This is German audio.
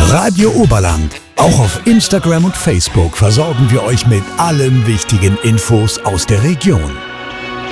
Radio Oberland. Auch auf Instagram und Facebook versorgen wir euch mit allen wichtigen Infos aus der Region.